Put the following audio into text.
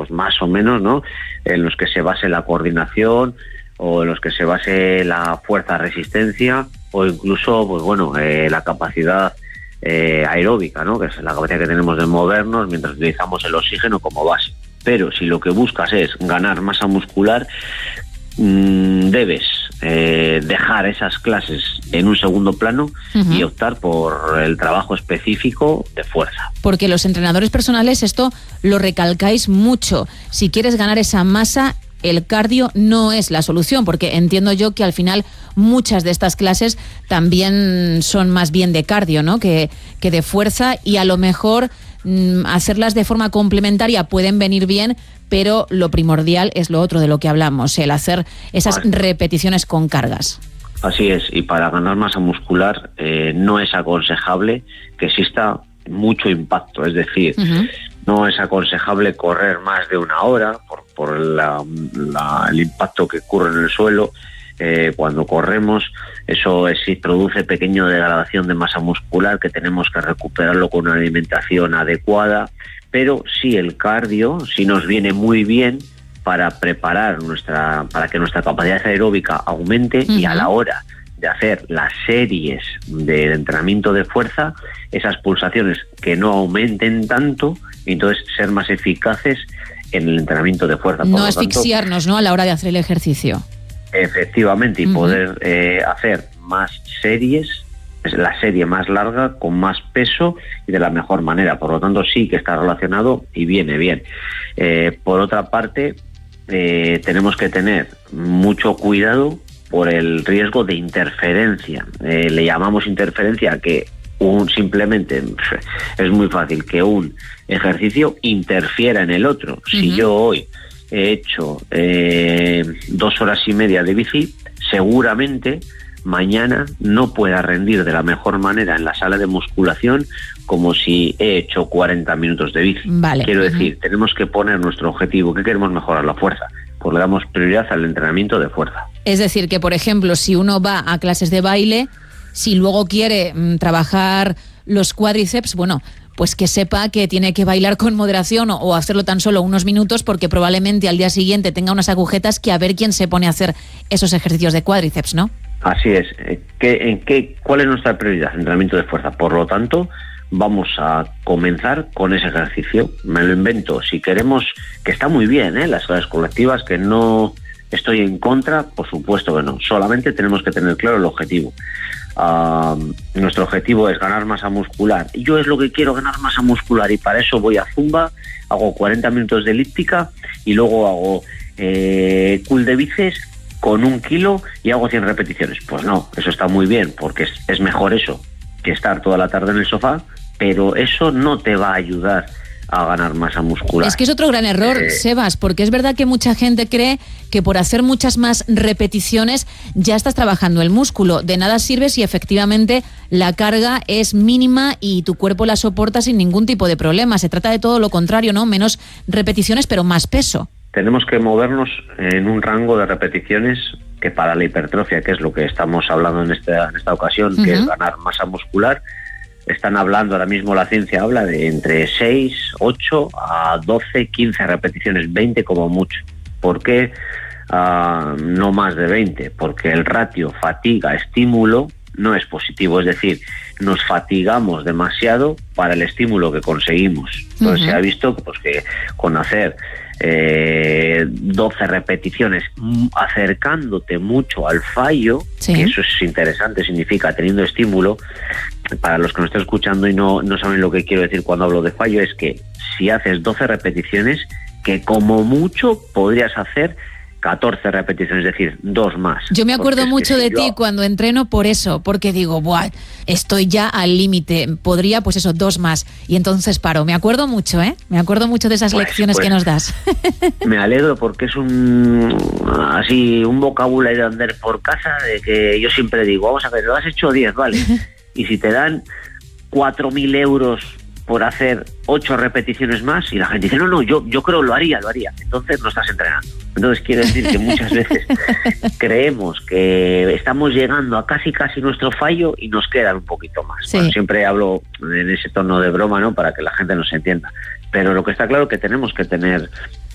pues más o menos, ¿no?, en los que se base la coordinación o en los que se base la fuerza-resistencia o incluso, pues bueno, la capacidad aeróbica, ¿no?, que es la capacidad que tenemos de movernos mientras utilizamos el oxígeno como base. Pero si lo que buscas es ganar masa muscular, debes dejar esas clases en un segundo plano y optar por el trabajo específico de fuerza. Porque los entrenadores personales esto lo recalcáis mucho. Si quieres ganar esa masa, el cardio no es la solución, porque entiendo yo que al final muchas de estas clases también son más bien de cardio, ¿no?, que de fuerza, y a lo mejor hacerlas de forma complementaria pueden venir bien, pero lo primordial es lo otro de lo que hablamos, el hacer esas repeticiones con cargas. Así es, y para ganar masa muscular no es aconsejable que exista mucho impacto, es decir, no es aconsejable correr más de 1 hora por el impacto que ocurre en el suelo. Cuando corremos, eso sí produce pequeña degradación de masa muscular que tenemos que recuperarlo con una alimentación adecuada, pero sí el cardio sí nos viene muy bien para preparar para que nuestra capacidad aeróbica aumente y a la hora de hacer las series de entrenamiento de fuerza, esas pulsaciones que no aumenten tanto y entonces ser más eficaces en el entrenamiento de fuerza. No asfixiarnos, ¿no?, a la hora de hacer el ejercicio. Efectivamente, y poder hacer más series, es la serie más larga, con más peso y de la mejor manera. Por lo tanto, sí que está relacionado y viene bien. Por otra parte, tenemos que tener mucho cuidado por el riesgo de interferencia. Le llamamos interferencia que simplemente es muy fácil que un ejercicio interfiera en el otro. Si yo hoy he hecho 2 horas y media de bici, seguramente mañana no pueda rendir de la mejor manera en la sala de musculación como si he hecho 40 minutos de bici. Vale. Quiero decir, tenemos que poner nuestro objetivo. ¿Qué queremos mejorar? La fuerza. Pues le damos prioridad al entrenamiento de fuerza. Es decir, que por ejemplo, si uno va a clases de baile, si luego quiere trabajar los cuádriceps, bueno, pues que sepa que tiene que bailar con moderación o hacerlo tan solo unos minutos, porque probablemente al día siguiente tenga unas agujetas que a ver quién se pone a hacer esos ejercicios de cuádriceps, ¿no? Así es. ¿Cuál es nuestra prioridad? Entrenamiento de fuerza. Por lo tanto, vamos a comenzar con ese ejercicio. Me lo invento. Si queremos, que está muy bien, las clases colectivas, que no estoy en contra, por supuesto que no. Solamente tenemos que tener claro el objetivo. Nuestro objetivo es ganar masa muscular. Y yo es lo que quiero, ganar masa muscular, y para eso voy a Zumba, hago 40 minutos de elíptica y luego hago curl de bíceps con 1 kilo y hago 100 repeticiones. Pues no, eso está muy bien, porque es mejor eso que estar toda la tarde en el sofá, pero eso no te va a ayudar a ganar masa muscular. Es que es otro gran error, Sebas, porque es verdad que mucha gente cree que por hacer muchas más repeticiones ya estás trabajando el músculo. De nada sirve si efectivamente la carga es mínima y tu cuerpo la soporta sin ningún tipo de problema. Se trata de todo lo contrario, ¿no? Menos repeticiones, pero más peso. Tenemos que movernos en un rango de repeticiones que para la hipertrofia, que es lo que estamos hablando en esta ocasión, que es ganar masa muscular, están hablando, ahora mismo la ciencia habla de entre 6, 8 a 12, 15 repeticiones, 20 como mucho. ¿Por qué no más de 20? Porque el ratio fatiga-estímulo no es positivo, es decir, nos fatigamos demasiado para el estímulo que conseguimos. Entonces se ha visto pues, que con hacer 12 repeticiones acercándote mucho al fallo, que eso es interesante, significa teniendo estímulo. Para los que nos están escuchando y no saben lo que quiero decir cuando hablo de fallo, es que si haces 12 repeticiones, que como mucho podrías hacer 14 repeticiones, es decir, 2 más. Yo me acuerdo mucho de ti cuando entreno por eso, porque digo, buah, estoy ya al límite, podría, pues eso, 2 más, y entonces paro. Me acuerdo mucho, me acuerdo mucho de esas lecciones que nos das. Me alegro, porque es un vocabulario de andar por casa, de que yo siempre digo, vamos a ver, lo has hecho 10, vale, y si te dan 4.000 euros por hacer 8 repeticiones más, y la gente dice, no, yo creo lo haría, entonces no estás entrenando. Entonces quiere decir que muchas veces creemos que estamos llegando a casi nuestro fallo y nos quedan un poquito más. Sí. Bueno, siempre hablo en ese tono de broma, ¿no?, para que la gente nos entienda. Pero lo que está claro es que tenemos que tener